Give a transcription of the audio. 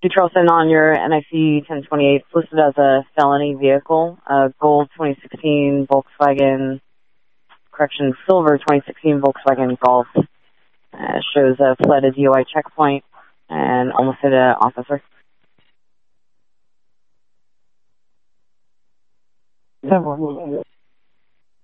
Hey, Charleston, on your NIC 1028, it's listed as a felony vehicle, a gold 2016 silver 2016 Volkswagen Golf. Shows fled a DUI checkpoint and almost hit an officer. 10-1.